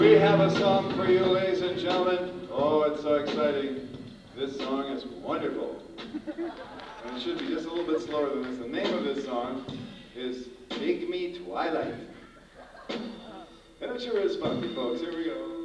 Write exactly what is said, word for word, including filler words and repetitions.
We have a song for you, ladies and gentlemen. Oh, it's so exciting. This song is wonderful. And it should be just a little bit slower than this. The name of this song is Take Me Twilight. And it sure is funky, folks. Here we go.